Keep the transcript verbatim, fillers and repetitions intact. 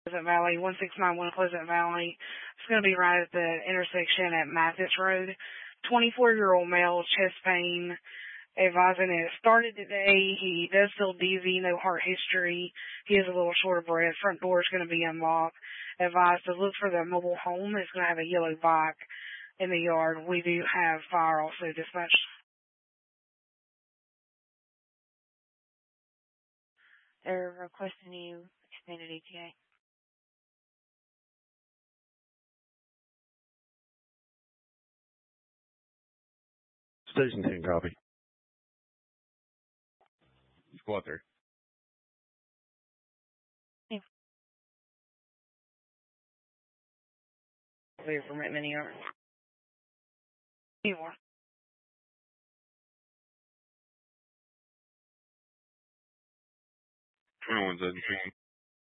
Pleasant Valley, one six nine one Pleasant Valley. It's going to be right at the intersection at Mathis Road. twenty-four-year-old male, chest pain, advising it started today. He does feel dizzy, no heart history. He is a little short of breath. Front door is going to be unlocked. Advised to look for the mobile home. It's going to have a yellow bike in the yard. We do have fire also dispatched. They're requesting you extended E T A. Station ten, copy. Squad there. Yeah. Clear from it, many are. Any more? twenty-one seventeen.